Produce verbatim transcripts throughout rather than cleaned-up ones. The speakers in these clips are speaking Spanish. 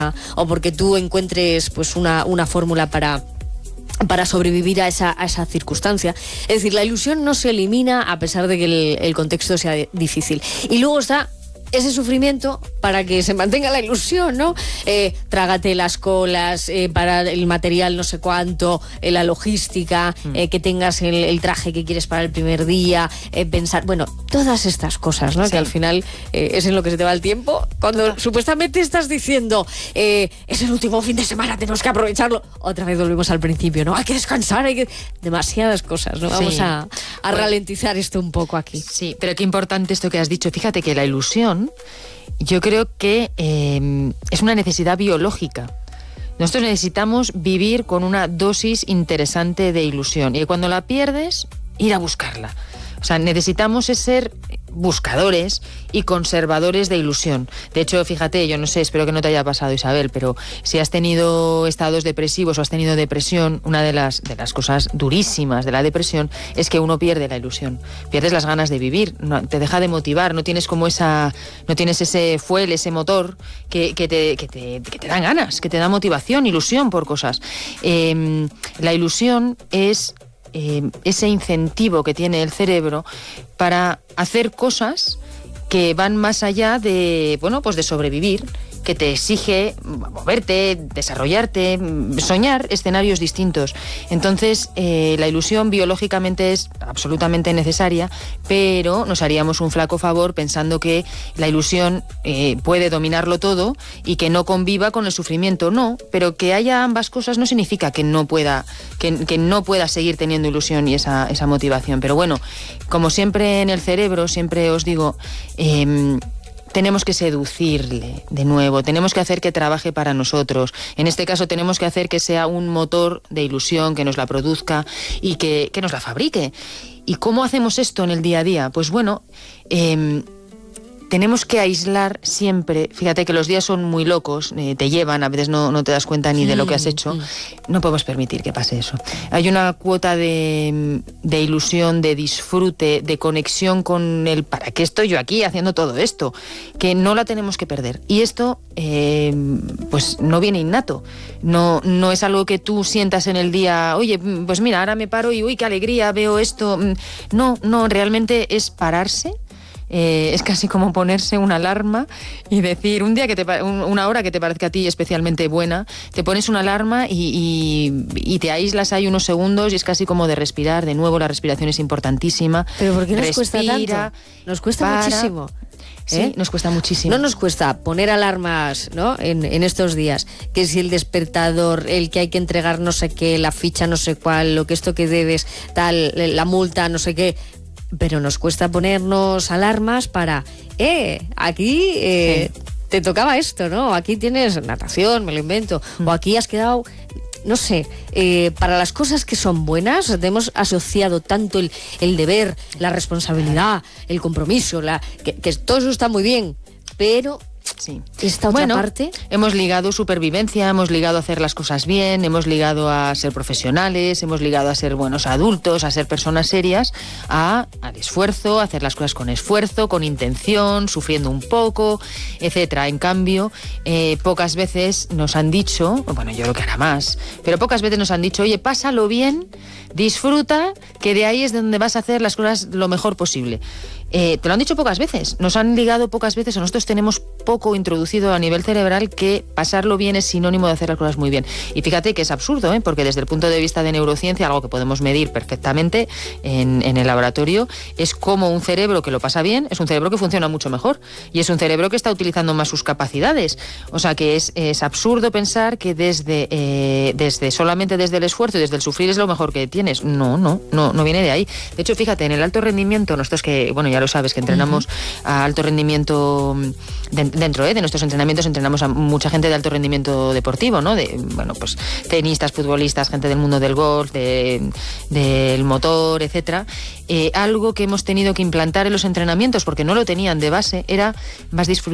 o porque tú encuentres pues una, una fórmula para... para sobrevivir a esa, a esa circunstancia. Es decir, la ilusión no se elimina a pesar de que el, el contexto sea de, difícil. Y luego está ese sufrimiento para que se mantenga la ilusión, ¿no? Eh, trágate las colas, eh, para el material no sé cuánto, eh, la logística, mm. eh, que tengas el, el traje que quieres para el primer día, eh, pensar, bueno, todas estas cosas, ¿no? Sí. Que al final eh, es en lo que se te va el tiempo. Cuando ah. supuestamente estás diciendo, eh, es el último fin de semana, tenemos que aprovecharlo. Otra vez volvemos al principio, ¿no? Hay que descansar, hay que... Demasiadas cosas, ¿no? Vamos sí. a, a bueno, ralentizar esto un poco aquí. Sí, pero qué importante esto que has dicho. Fíjate que la ilusión, yo creo que eh, es una necesidad biológica. Nosotros necesitamos vivir con una dosis interesante de ilusión y cuando la pierdes, ir a buscarla. O sea, necesitamos ser buscadores y conservadores de ilusión. De hecho, fíjate, yo no sé, espero que no te haya pasado, Isabel, pero si has tenido estados depresivos o has tenido depresión, una de las, de las cosas durísimas de la depresión es que uno pierde la ilusión, pierdes las ganas de vivir, no, te deja de motivar, no tienes como esa, no tienes ese fuel, ese motor que, que, te, que, te, que te dan ganas, que te da motivación, ilusión por cosas. Eh, la ilusión es Eh, ese incentivo que tiene el cerebro para hacer cosas que van más allá de, bueno, pues de sobrevivir, que te exige moverte, desarrollarte, soñar escenarios distintos. Entonces, eh, la ilusión biológicamente es absolutamente necesaria, pero nos haríamos un flaco favor pensando que la ilusión eh, puede dominarlo todo y que no conviva con el sufrimiento. No, pero que haya ambas cosas no significa que no pueda, que, que no pueda seguir teniendo ilusión y esa, esa motivación. Pero bueno, como siempre en el cerebro, siempre os digo... Eh, tenemos que seducirle de nuevo, tenemos que hacer que trabaje para nosotros. En este caso tenemos que hacer que sea un motor de ilusión, que nos la produzca y que, que nos la fabrique. ¿Y cómo hacemos esto en el día a día? Pues bueno, eh, tenemos que aislar siempre, fíjate que los días son muy locos, eh, te llevan, a veces no, no te das cuenta ni de lo que has hecho, no podemos permitir que pase eso. Hay una cuota de, de ilusión, de disfrute, de conexión con el ¿para qué estoy yo aquí haciendo todo esto? Que no la tenemos que perder. Y esto eh, pues no viene innato, no, no es algo que tú sientas en el día, oye, pues mira, ahora me paro y uy, qué alegría, veo esto. No, no, realmente es pararse. Eh, es casi como ponerse una alarma y decir, un día que te una hora que te parezca a ti especialmente buena, te pones una alarma y, y, y te aíslas ahí unos segundos y es casi como de respirar. De nuevo, la respiración es importantísima. ¿Pero por qué nos Respira, cuesta tanto? Nos cuesta para, muchísimo. Sí, ¿Eh? nos cuesta muchísimo. No nos cuesta poner alarmas, ¿no? En, en estos días, que si el despertador, el que hay que entregar no sé qué, la ficha no sé cuál, lo que esto que debes, tal, la multa, no sé qué... Pero nos cuesta ponernos alarmas para, eh, aquí eh, sí. te tocaba esto, ¿no? Aquí tienes natación, me lo invento, mm. o aquí has quedado, no sé, eh, para las cosas que son buenas, hemos asociado tanto el, el deber, la responsabilidad, el compromiso, la, que, que todo eso está muy bien, pero... Sí. Esta otra bueno, parte. Hemos ligado supervivencia, hemos ligado a hacer las cosas bien, hemos ligado a ser profesionales, hemos ligado a ser buenos adultos, a ser personas serias, a, al esfuerzo, a hacer las cosas con esfuerzo, con intención, sufriendo un poco, etcétera. En cambio, eh, pocas veces nos han dicho, bueno, yo creo que hará más, pero pocas veces nos han dicho, oye, pásalo bien, disfruta, que de ahí es donde vas a hacer las cosas lo mejor posible. Eh, te lo han dicho pocas veces, nos han ligado pocas veces, o nosotros tenemos poco introducido a nivel cerebral que pasarlo bien es sinónimo de hacer las cosas muy bien. Y fíjate que es absurdo, ¿eh? Porque desde el punto de vista de neurociencia, algo que podemos medir perfectamente en, en el laboratorio, es como un cerebro que lo pasa bien, es un cerebro que funciona mucho mejor y es un cerebro que está utilizando más sus capacidades. O sea que es, es absurdo pensar que desde, eh, desde solamente desde el esfuerzo y desde el sufrir es lo mejor que tienes. No, no, no, no viene de ahí. De hecho, fíjate, en el alto rendimiento, nosotros que, bueno, ya lo sabes, que entrenamos uh-huh. a alto rendimiento de, dentro ¿eh? de nuestros entrenamientos, entrenamos a mucha gente de alto rendimiento deportivo, ¿no? De, bueno, pues tenistas, futbolistas, gente del mundo del golf, de, del motor, etcétera. Eh, algo que hemos tenido que implantar en los entrenamientos, porque no lo tenían de base, era más disfrute.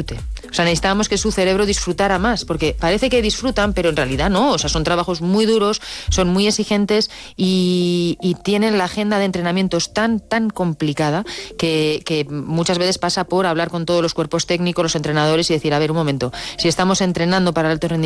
O sea, necesitábamos que su cerebro disfrutara más, porque parece que disfrutan, pero en realidad no. O sea, son trabajos muy duros, son muy exigentes y, y tienen la agenda de entrenamientos tan, tan complicada que, que muchas veces pasa por hablar con todos los cuerpos técnicos, los entrenadores y decir, a ver, un momento, si estamos entrenando para el alto rendimiento,